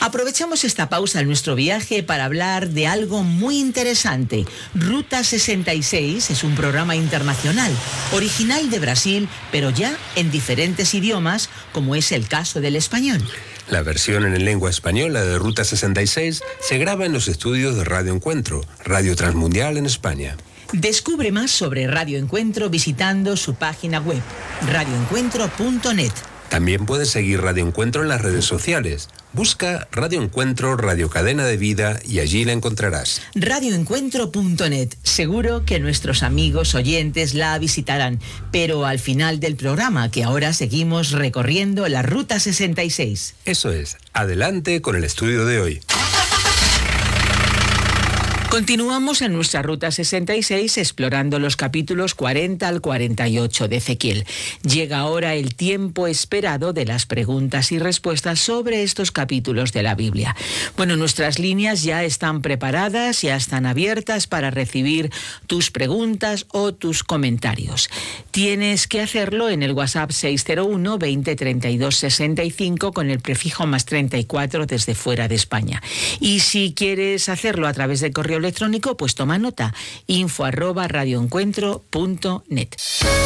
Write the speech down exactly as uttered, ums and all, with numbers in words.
Aprovechamos esta pausa en nuestro viaje para hablar de algo muy interesante. Ruta sesenta y seis es un programa internacional, original de Brasil, pero ya en diferentes idiomas, como es el caso del español. La versión en lengua española de Ruta sesenta y seis se graba en los estudios de Radio Encuentro, Radio Transmundial en España. Descubre más sobre Radio Encuentro visitando su página web, radio encuentro punto net. También puedes seguir Radio Encuentro en las redes sociales. Busca Radio Encuentro, Radio Cadena de Vida y allí la encontrarás. radio encuentro punto net. Seguro que nuestros amigos oyentes la visitarán, pero al final del programa, que ahora seguimos recorriendo la Ruta sesenta y seis. Eso es. Adelante con el estudio de hoy. Continuamos en nuestra Ruta sesenta y seis explorando los capítulos cuarenta al cuarenta y ocho de Ezequiel. Llega ahora el tiempo esperado de las preguntas y respuestas sobre estos capítulos de la Biblia. Bueno, nuestras líneas ya están preparadas, ya están abiertas para recibir tus preguntas o tus comentarios. Tienes que hacerlo en el WhatsApp seis cero uno, veinte, treinta y dos, sesenta y cinco con el prefijo más treinta y cuatro desde fuera de España. Y si quieres hacerlo a través de correo electrónico, pues toma nota, info arroba radioencuentro punto net.